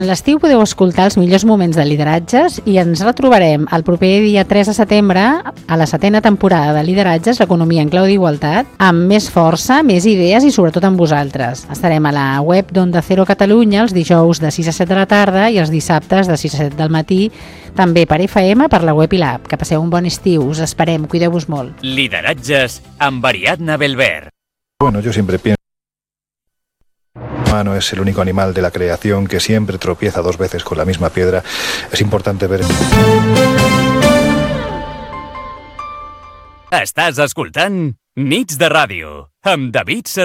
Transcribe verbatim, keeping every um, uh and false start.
A l'estiu podeu escoltar els millors moments de lideratges i ens retrobarem el proper dia tres de setembre a la setena temporada de Lideratges, l'economia en clau d'igualtat, amb més força, més idees i sobretot amb vosaltres. Estarem a la web d'Onda Cero Catalunya els dijous de sis a set de la tarda i els dissabtes de sis a set del matí, també per F M, per la web i l'app. Que passeu un bon estiu, us esperem, cuideu-vos molt. Lideratges amb Ariadna Belver. Bueno, yo siempre pienso el humano es el único animal de la creación que siempre tropieza dos veces con la misma piedra. Es importante ver... Estàs escoltant Nits de Ràdio amb David Serrano.